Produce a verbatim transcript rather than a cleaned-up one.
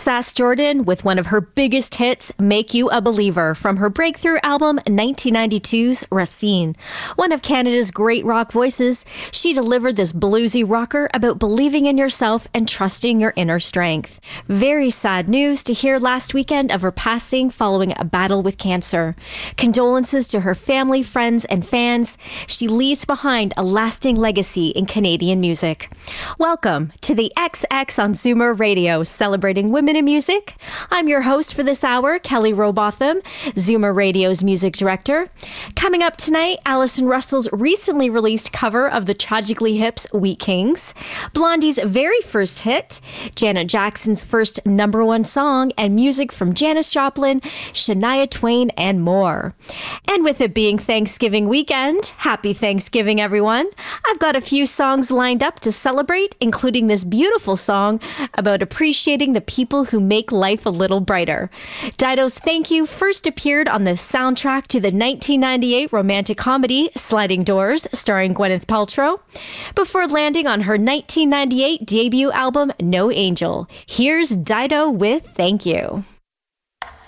Sass Jordan with one of her biggest hits, Make You a Believer, from her breakthrough album nineteen ninety-two's Racine. One of Canada's great rock voices, she delivered this bluesy rocker about believing in yourself and trusting your inner strength. Very sad news to hear last weekend of her passing following a battle with cancer. Condolences to her family, friends, and fans. She leaves behind a lasting legacy in Canadian music. Welcome to the X X on Zoomer Radio, celebrating women in music. I'm your host for this hour, Kelly Robotham, Zoomer Radio's music director. Coming up tonight, Alison Russell's recently released cover of the Tragically Hip's Wheat Kings, Blondie's very first hit, Janet Jackson's first number one song, and music from Janis Joplin, Shania Twain, and more. And with it being Thanksgiving weekend, happy Thanksgiving, everyone. I've got a few songs lined up to celebrate, including this beautiful song about appreciating the people who make life a little brighter. Dido's Thank You first appeared on the soundtrack to the nineteen ninety-eight romantic comedy Sliding Doors, starring Gwyneth Paltrow, before landing on her nineteen ninety-eight debut album No Angel. Here's Dido with Thank You.